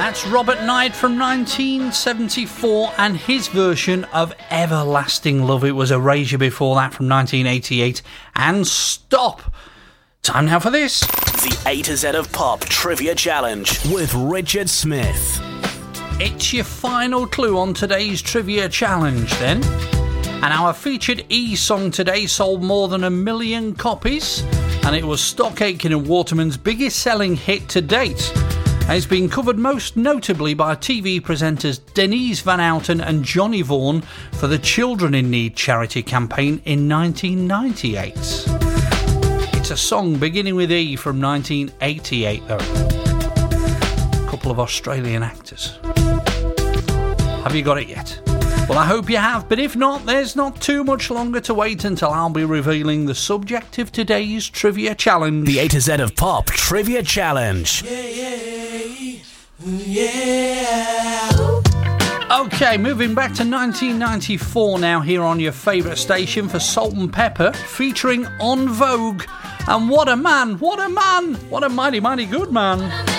That's Robert Knight from 1974 and his version of Everlasting Love. It was Erasure before that from 1988. And Stop. Time now for this. The A to Z of Pop Trivia Challenge with Richard Smith. It's your final clue on today's Trivia Challenge then. And our featured E song today sold more than 1 million copies. And it was Stock Aitken and Waterman's biggest selling hit to date. It's been covered most notably by TV presenters Denise Van Outen and Johnny Vaughan for the Children in Need charity campaign in 1998. It's a song beginning with E from 1988 though. A couple of Australian actors. Have you got it yet? Well, I hope you have, but if not, there's not too much longer to wait until I'll be revealing the subject of today's Trivia Challenge. The A to Z of Pop Trivia Challenge. Okay, moving back to 1994 now here on your favourite station for Salt and Pepper, featuring En Vogue. And what a man, what a man, what a mighty, mighty good man.